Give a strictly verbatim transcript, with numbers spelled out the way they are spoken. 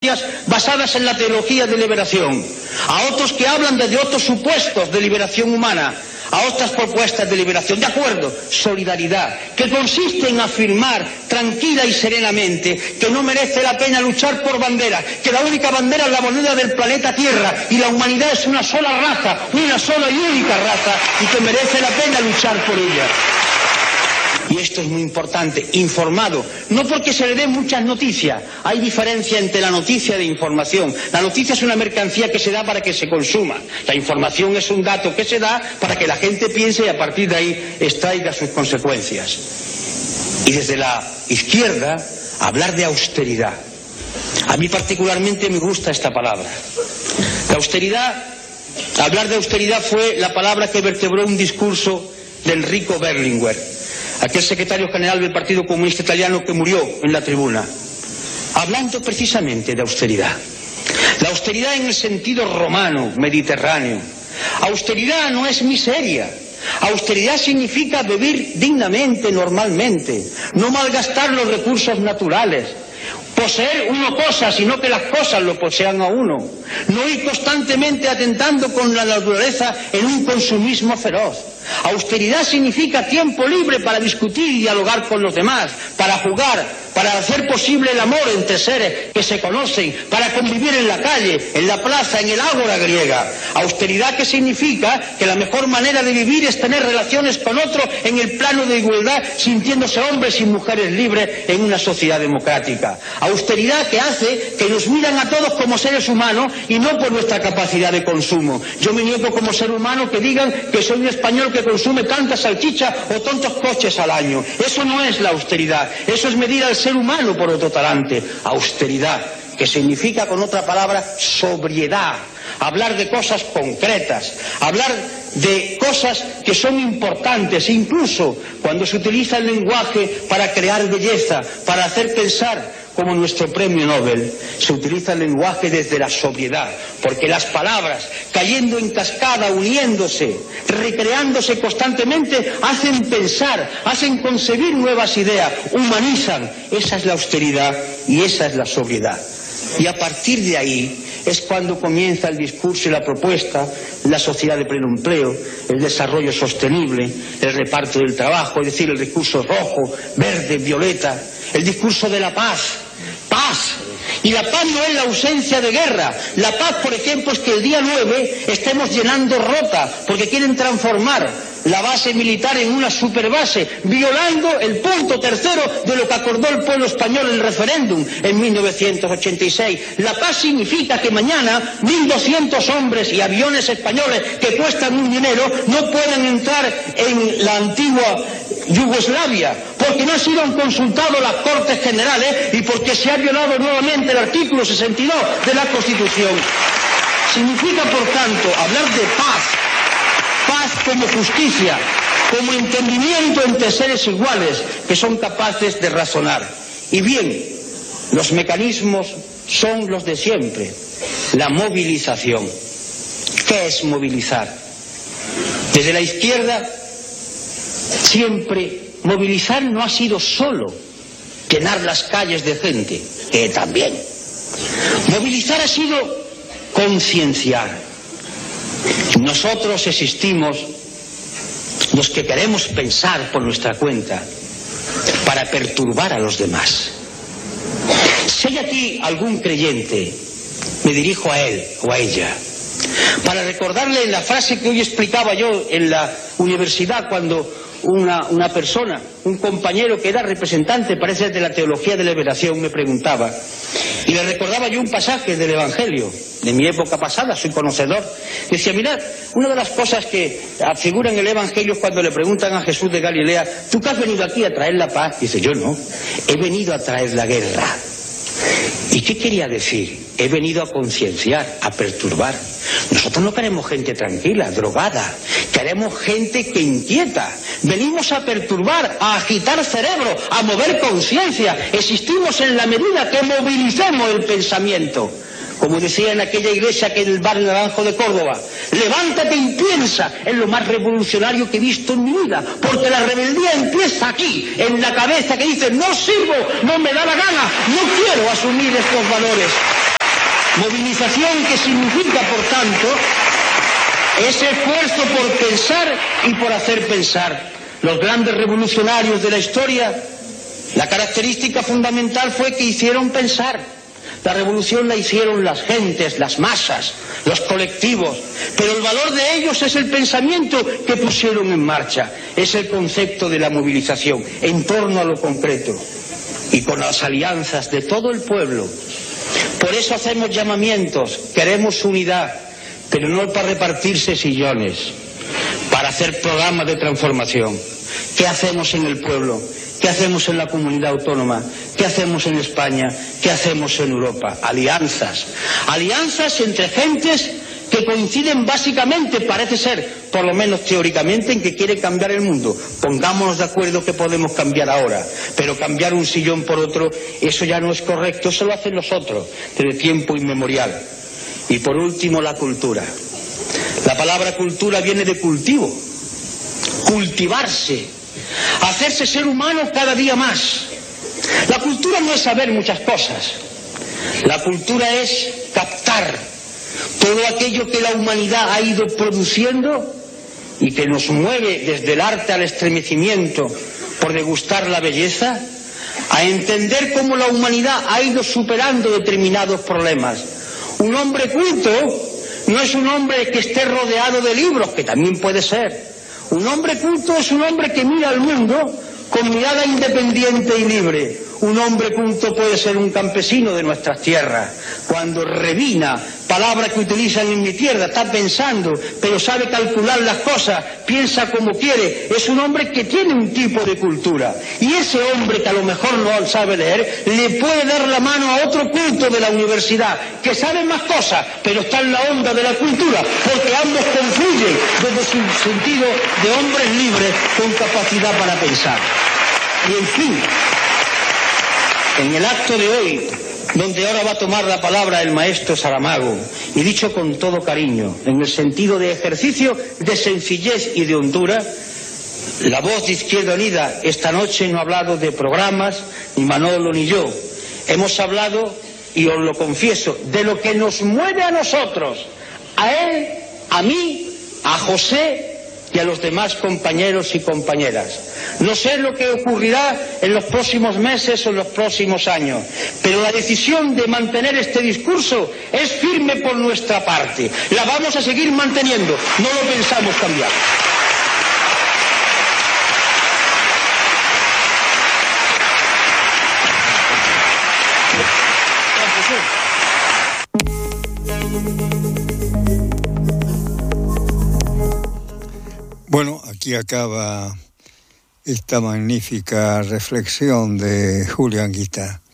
noticias basadas en la teología de liberación, a otros que hablan desde otros supuestos de liberación humana, a otras propuestas de liberación. De acuerdo, solidaridad, que consiste en afirmar tranquila y serenamente que no merece la pena luchar por banderas, que la única bandera es la moneda del planeta Tierra y la humanidad es una sola raza, una sola y única raza, y que merece la pena luchar por ella. Y esto es muy importante, informado, no porque se le den muchas noticias, hay diferencia entre la noticia e información. La noticia es una mercancía que se da para que se consuma, la información es un dato que se da para que la gente piense y a partir de ahí extraiga sus consecuencias. Y desde la izquierda, hablar de austeridad. A mí particularmente me gusta esta palabra. La austeridad, hablar de austeridad fue la palabra que vertebró un discurso de Enrico Berlinguer, aquel secretario general del Partido Comunista Italiano que murió en la tribuna, hablando precisamente de austeridad. La austeridad en el sentido romano, mediterráneo. Austeridad no es miseria. Austeridad significa vivir dignamente, normalmente, no malgastar los recursos naturales, poseer uno cosas, sino que las cosas lo posean a uno, no ir constantemente atentando con la naturaleza en un consumismo feroz. Austeridad significa tiempo libre para discutir y dialogar con los demás, para jugar, para hacer posible el amor entre seres que se conocen, para convivir en la calle, en la plaza, en el ágora griega. Austeridad que significa que la mejor manera de vivir es tener relaciones con otro en el plano de igualdad, sintiéndose hombres y mujeres libres en una sociedad democrática. Austeridad que hace que nos miran a todos como seres humanos y no por nuestra capacidad de consumo. Yo me niego como ser humano que digan que soy un español que consume tantas salchichas o tantos coches al año. Eso no es la austeridad, eso es medir al ser humano por otro talante. Austeridad, que significa con otra palabra sobriedad, hablar de cosas concretas, hablar de cosas que son importantes, incluso cuando se utiliza el lenguaje para crear belleza, para hacer pensar, como nuestro premio Nobel, se utiliza el lenguaje desde la sobriedad, porque las palabras, cayendo en cascada, uniéndose, recreándose constantemente, hacen pensar, hacen concebir nuevas ideas, humanizan. Esa es la austeridad y esa es la sobriedad. Y a partir de ahí es cuando comienza el discurso y la propuesta, la sociedad de pleno empleo, el desarrollo sostenible, el reparto del trabajo, es decir, el discurso rojo, verde, violeta, el discurso de la paz. Paz. Y la paz no es la ausencia de guerra. La paz, por ejemplo, es que el día nueve estemos llenando Rota, porque quieren transformar la base militar en una superbase, violando el punto tercero de lo que acordó el pueblo español en el referéndum en mil novecientos ochenta y seis. La paz significa que mañana mil doscientos hombres y aviones españoles que cuestan un dinero no puedan entrar en la antigua Yugoslavia, porque no han sido consultados las Cortes Generales y porque se ha violado nuevamente el artículo sesenta y dos de la Constitución. Significa, por tanto, hablar de paz, paz como justicia, como entendimiento entre seres iguales que son capaces de razonar. Y bien, los mecanismos son los de siempre. La movilización. ¿Qué es movilizar? Desde la izquierda, siempre movilizar no ha sido solo llenar las calles de gente, que también. Movilizar ha sido concienciar. Nosotros existimos, los que queremos pensar por nuestra cuenta, para perturbar a los demás. Si hay aquí algún creyente, me dirijo a él o a ella, para recordarle la frase que hoy explicaba yo en la universidad cuando Una, una persona, un compañero que era representante, parece, de la teología de la liberación, me preguntaba, y le recordaba yo un pasaje del Evangelio, de mi época pasada, soy conocedor. Decía, mirad, una de las cosas que figura en el Evangelio es cuando le preguntan a Jesús de Galilea, ¿tú que has venido aquí a traer la paz? Dice, yo no, he venido a traer la guerra. ¿Y qué quería decir? He venido a concienciar, a perturbar. Nosotros no queremos gente tranquila, drogada. Queremos gente que inquieta. Venimos a perturbar, a agitar cerebro, a mover conciencia. Existimos en la medida que movilicemos el pensamiento. Como decía en aquella iglesia que en el barrio Naranjo de Córdoba, levántate y piensa en lo más revolucionario que he visto en mi vida, porque la rebeldía empieza aquí, en la cabeza que dice, no sirvo, no me da la gana, no quiero asumir estos valores. Movilización que significa, por tanto, ese esfuerzo por pensar y por hacer pensar. Los grandes revolucionarios de la historia, la característica fundamental fue que hicieron pensar. La revolución la hicieron las gentes, las masas, los colectivos, pero el valor de ellos es el pensamiento que pusieron en marcha, es el concepto de la movilización en torno a lo concreto y con las alianzas de todo el pueblo. Por eso hacemos llamamientos, queremos unidad, pero no para repartirse sillones, para hacer programas de transformación. ¿Qué hacemos en el pueblo? ¿Qué hacemos en la comunidad autónoma? ¿Qué hacemos en España? ¿Qué hacemos en Europa? Alianzas. Alianzas entre gentes que coinciden básicamente, parece ser, por lo menos teóricamente, en que quieren cambiar el mundo. Pongámonos de acuerdo que podemos cambiar ahora, pero cambiar un sillón por otro, eso ya no es correcto, eso lo hacen los otros, desde tiempo inmemorial. Y por último, la cultura. La palabra cultura viene de cultivo, cultivarse, hacerse ser humano cada día más. La cultura no es saber muchas cosas, la cultura es captar todo aquello que la humanidad ha ido produciendo y que nos mueve desde el arte al estremecimiento por degustar la belleza, a entender cómo la humanidad ha ido superando determinados problemas. Un hombre culto no es un hombre que esté rodeado de libros, que también puede ser. Un hombre culto es un hombre que mira al mundo con mirada independiente y libre. Un hombre culto puede ser un campesino de nuestras tierras. Cuando revina, palabra que utilizan en mi tierra, está pensando, pero sabe calcular las cosas, piensa como quiere. Es un hombre que tiene un tipo de cultura. Y ese hombre que a lo mejor no sabe leer, le puede dar la mano a otro culto de la universidad, que sabe más cosas, pero está en la onda de la cultura, porque ambos confluyen desde su sentido de hombres libres con capacidad para pensar. Y en fin, en el acto de hoy, donde ahora va a tomar la palabra el maestro Saramago, y dicho con todo cariño, en el sentido de ejercicio de sencillez y de hondura, la voz de Izquierda Unida esta noche no ha hablado de programas, ni Manolo ni yo. Hemos hablado, y os lo confieso, de lo que nos mueve a nosotros, a él, a mí, a José y a los demás compañeros y compañeras. No sé lo que ocurrirá en los próximos meses o en los próximos años, pero la decisión de mantener este discurso es firme por nuestra parte. La vamos a seguir manteniendo, no lo pensamos cambiar. Bueno, aquí acaba esta magnífica reflexión de Julián Guitta.